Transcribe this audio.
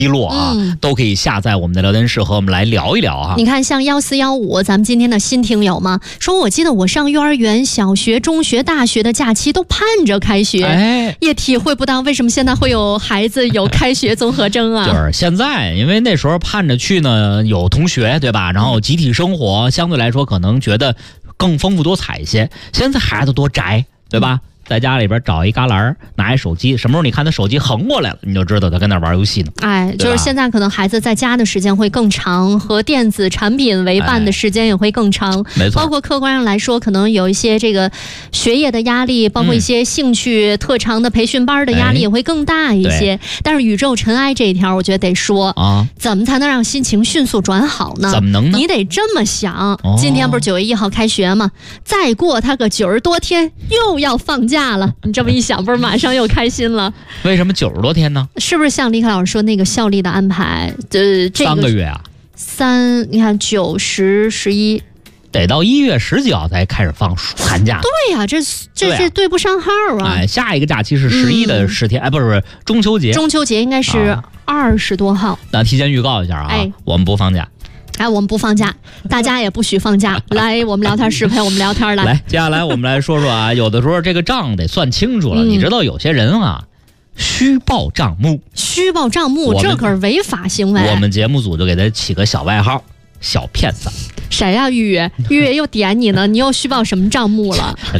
低落啊，都可以下载我们的聊天室和我们来聊一聊啊。 你看，像1415，咱们今天的新听友嘛，说我记得我上幼儿园、小学、中学、大学的假期都盼着开学，也体会不到为什么现在会有孩子有开学综合征啊。 就是现在，因为那时候盼着去呢，有同学对吧？然后集体生活相对来说可能觉得更丰富多彩一些。现在孩子多宅，对吧？在家里边找一旮旯，拿一手机，什么时候你看他手机横过来了，你就知道他跟那玩游戏呢。 就是现在可能孩子在家的时间会更长，和电子产品为伴的时间也会更长。 没错， 包括客观上来说，可能有一些这个学业的压力，包括一些兴趣特长的培训班的压力也会更大一些。但是宇宙尘埃这一条，我觉得得说啊，怎么才能让心情迅速转好呢？ 怎么能呢？ 你得这么想，今天不是9月1号开学吗？再过他个90多天又要放假了，你这么一想，不是马上又开心了？为什么90多天呢？ 是不是像李凯老师说那个效力的安排？这个 3个月啊你看9、10、11， 得到1月10几号才开始放寒假。 对呀，这是对不上号啊！ 下一个假期是11的10天，不是中秋节。 中秋节应该是20多号。 那提前预告一下啊，我们不放假。 我们不放假，大家也不许放假。来，我们聊天室陪我们聊天来。 来，接下来我们来说说啊，有的时候这个账得算清楚了。你知道有些人啊，虚报账目，这可是违法行为。我们节目组就给他起个小外号，小骗子。 谁呀？玉玉又点你呢？你又虚报什么账目了？